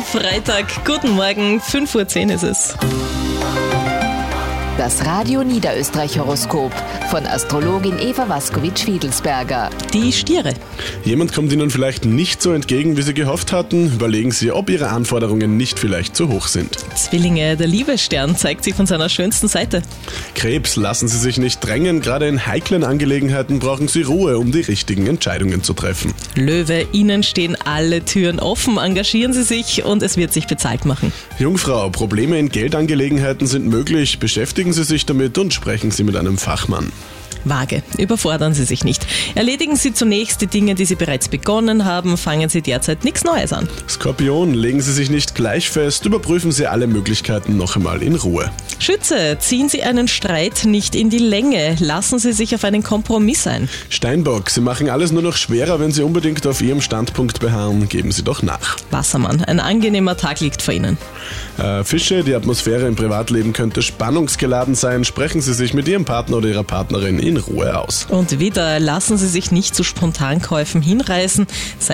Freitag. Guten Morgen, 5:10 Uhr ist es. Das Radio Niederösterreich-Horoskop von Astrologin Eva Waskowitsch-Fiedelsberger. Die Stiere. Jemand kommt Ihnen vielleicht nicht so entgegen, wie Sie gehofft hatten. Überlegen Sie, ob Ihre Anforderungen nicht vielleicht zu hoch sind. Zwillinge, der Liebesstern zeigt sich von seiner schönsten Seite. Krebs, lassen Sie sich nicht drängen. Gerade in heiklen Angelegenheiten brauchen Sie Ruhe, um die richtigen Entscheidungen zu treffen. Löwe, Ihnen stehen alle Türen offen. Engagieren Sie sich und es wird sich bezahlt machen. Jungfrau, Probleme in Geldangelegenheiten sind möglich. Beschäftigen Sie sich damit und sprechen Sie mit einem Fachmann. Waage, überfordern Sie sich nicht. Erledigen Sie zunächst die Dinge, die Sie bereits begonnen haben. Fangen Sie derzeit nichts Neues an. Skorpion, legen Sie sich nicht gleich fest. Überprüfen Sie alle Möglichkeiten noch einmal in Ruhe. Schütze, ziehen Sie einen Streit nicht in die Länge. Lassen Sie sich auf einen Kompromiss ein. Steinbock, Sie machen alles nur noch schwerer, wenn Sie unbedingt auf Ihrem Standpunkt beharren. Geben Sie doch nach. Wassermann, ein angenehmer Tag liegt vor Ihnen. Fische, die Atmosphäre im Privatleben könnte spannungsgeladen sein. Sprechen Sie sich mit Ihrem Partner oder Ihrer Partnerin in Ruhe aus. Und wieder, lassen Sie sich nicht zu Spontankäufen hinreißen. Seien